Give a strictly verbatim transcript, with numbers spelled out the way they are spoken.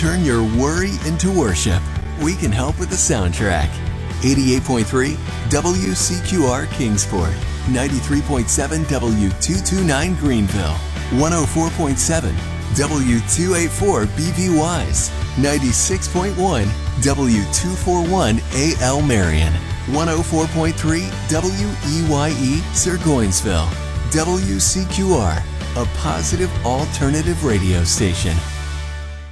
turn your worry into worship. We can help with the soundtrack. eighty-eight point three W C Q R Kingsport, ninety-three point seven W two twenty-nine Greenville, one oh four point seven W two eighty-four B V Wise, ninety-six point one W two forty-one A L Marion, one oh four point three W E Y E Sirgoinsville. W C Q R, a positive alternative radio station.